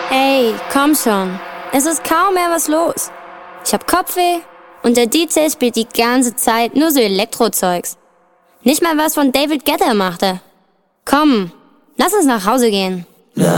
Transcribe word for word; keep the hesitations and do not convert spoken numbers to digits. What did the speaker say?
Hey, komm schon. Es ist kaum mehr was los. Ich hab Kopfweh und der D J spielt die ganze Zeit nur so Elektrozeugs. Nicht mal was von David Guetta machte. Komm, lass uns nach Hause gehen.